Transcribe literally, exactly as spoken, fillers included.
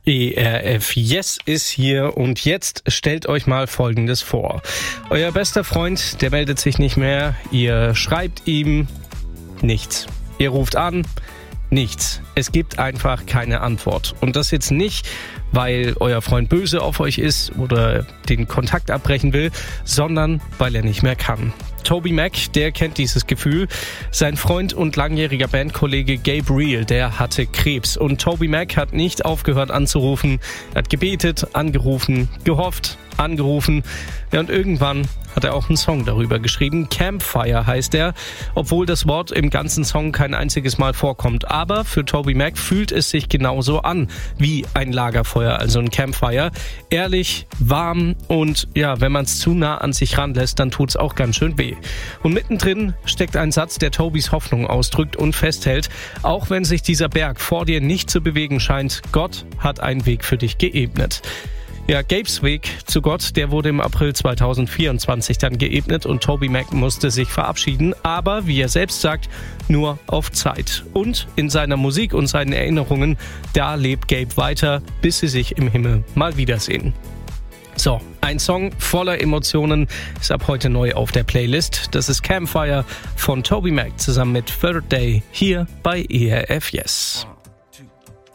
E R F Yes ist hier und jetzt stellt euch mal Folgendes vor. Euer bester Freund, der meldet sich nicht mehr, ihr schreibt ihm nichts. Ihr ruft an, nichts. Es gibt einfach keine Antwort. Und das jetzt nicht, weil euer Freund böse auf euch ist oder den Kontakt abbrechen will, sondern weil er nicht mehr kann. TobyMac, der kennt dieses Gefühl. Sein Freund und langjähriger Bandkollege Gabriel, der hatte Krebs. Und TobyMac hat nicht aufgehört anzurufen. Er hat gebetet, angerufen, gehofft, angerufen. Ja, und irgendwann hat er auch einen Song darüber geschrieben. Campfire heißt er, obwohl das Wort im ganzen Song kein einziges Mal vorkommt. Aber für TobyMac fühlt es sich genauso an wie ein Lagerfeuer, also ein Campfire. Ehrlich, warm und ja, wenn man es zu nah an sich ranlässt, dann tut's auch ganz schön weh. Und mittendrin steckt ein Satz, der Tobys Hoffnung ausdrückt und festhält, auch wenn sich dieser Berg vor dir nicht zu bewegen scheint, Gott hat einen Weg für dich geebnet. Ja, Gabes Weg zu Gott, der wurde im April zweitausendvierundzwanzig dann geebnet und TobyMac musste sich verabschieden, aber wie er selbst sagt, nur auf Zeit. Und in seiner Musik und seinen Erinnerungen, da lebt Gabe weiter, bis sie sich im Himmel mal wiedersehen. So, ein Song voller Emotionen ist ab heute neu auf der Playlist. Das ist Campfire von TobyMac zusammen mit Third Day hier bei E R F Yes.